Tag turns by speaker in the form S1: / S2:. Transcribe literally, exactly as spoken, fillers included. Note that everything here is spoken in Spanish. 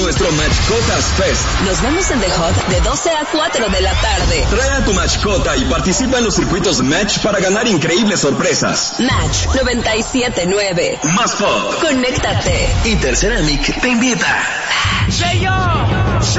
S1: nuestro Mascotas Fest.
S2: Nos vemos en The Hot de doce a cuatro de la tarde.
S1: Trae a tu mascota y participa en los circuitos Match para ganar increíbles sorpresas.
S2: Match noventa y siete punto nueve.
S1: Más Pop.
S2: Conéctate.
S1: Interceramic te invita.
S3: Say yo.